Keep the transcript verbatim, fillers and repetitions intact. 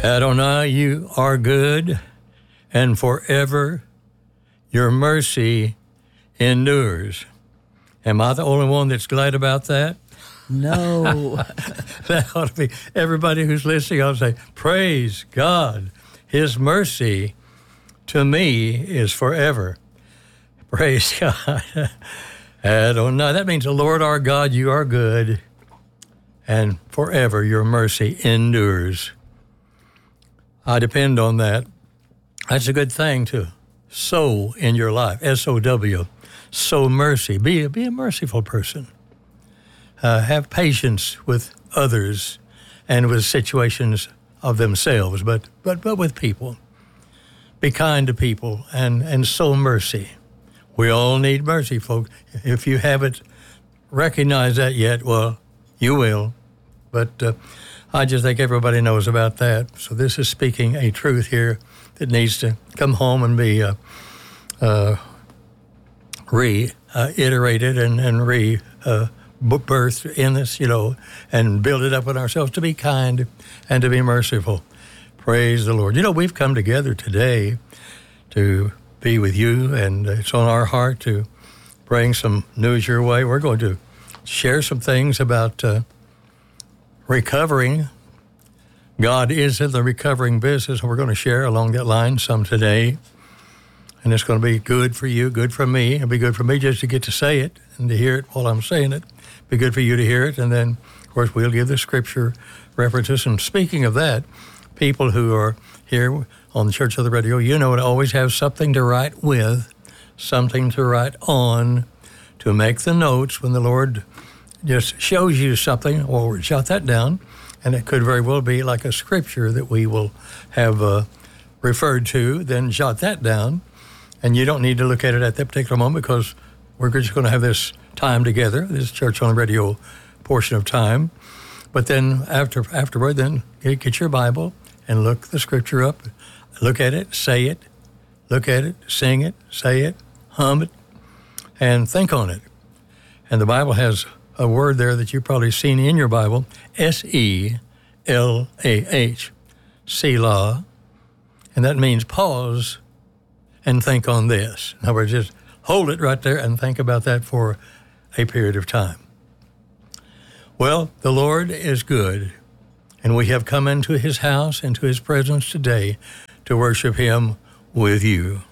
Adonai, you are good, and forever your mercy endures. Am I the only one that's glad about that? No. That ought to be, everybody who's listening ought to say, praise God. His mercy to me is forever. Praise God. Adonai. That means the Lord our God, you are good, and forever your mercy endures. I depend on that. That's a good thing to sow in your life, S O W, sow mercy. Be a, be a merciful person. Uh, have patience with others and with situations of themselves, but, but, but with people. Be kind to people and, and sow mercy. We all need mercy, folks. If you haven't recognized that yet, well, you will. But uh, I just think everybody knows about that. So this is speaking a truth here that needs to come home and be uh, uh, reiterated and, and rebirthed in us, you know, and build it up in ourselves to be kind and to be merciful. Praise the Lord. You know, we've come together today to be with you, and it's on our heart to bring some news your way. We're going to share some things about uh, recovering. God is in the recovering business, and we're going to share along that line some today. And it's going to be good for you, good for me. It'll be good for me just to get to say it and to hear it while I'm saying it. It'll be good for you to hear it. And then, of course, we'll give the scripture references. And speaking of that, people who are here on the Church of the Radio, you know, to always have something to write with, something to write on, to make the notes when the Lord just shows you something, or jot that down. And it could very well be like a scripture that we will have uh, referred to, then jot that down. And you don't need to look at it at that particular moment because we're just going to have this time together, this Church on the Radio portion of time. But then after afterward, then get, get your Bible and look the scripture up. Look at it, say it, look at it, sing it, say it, hum it, and think on it. And the Bible has a word there that you've probably seen in your Bible, S E L A H, Selah, and that means pause and think on this. In other words, just hold it right there and think about that for a period of time. Well, the Lord is good, and we have come into his house, into his presence today to worship him with you.